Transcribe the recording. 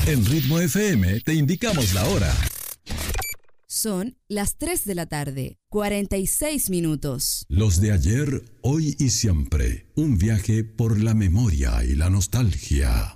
En Ritmo FM te indicamos la hora. Son las 3 de la tarde, 46 minutos. Los de ayer, hoy y siempre. Un viaje por la memoria y la nostalgia.